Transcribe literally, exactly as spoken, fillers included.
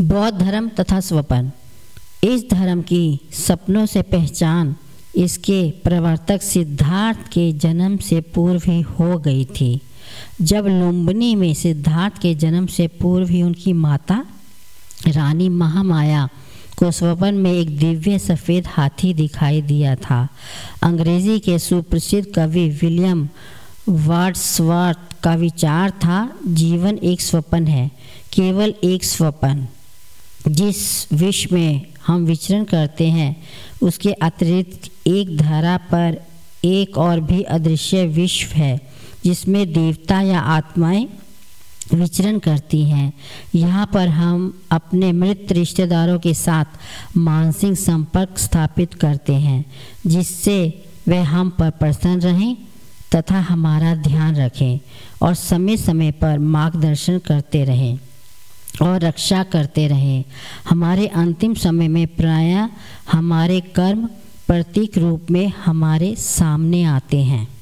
बौद्ध धर्म तथा स्वपन। इस धर्म की सपनों से पहचान इसके प्रवर्तक सिद्धार्थ के जन्म से पूर्व ही हो गई थी। जब लुम्बिनी में सिद्धार्थ के जन्म से पूर्व ही उनकी माता रानी महामाया को स्वप्न में एक दिव्य सफ़ेद हाथी दिखाई दिया था। अंग्रेजी के सुप्रसिद्ध कवि विलियम वर्ड्सवर्थ का विचार था, जीवन एक स्वप्न है, केवल एक स्वप्न। जिस विश्व में हम विचरण करते हैं उसके अतिरिक्त एक धरा पर एक और भी अदृश्य विश्व है जिसमें देवता या आत्माएं विचरण करती हैं। यहाँ पर हम अपने मृत रिश्तेदारों के साथ मानसिक संपर्क स्थापित करते हैं जिससे वे हम पर प्रसन्न रहें तथा हमारा ध्यान रखें और समय समय पर मार्गदर्शन करते रहें और रक्षा करते रहें। हमारे अंतिम समय में प्रायः हमारे कर्म प्रतीक रूप में हमारे सामने आते हैं।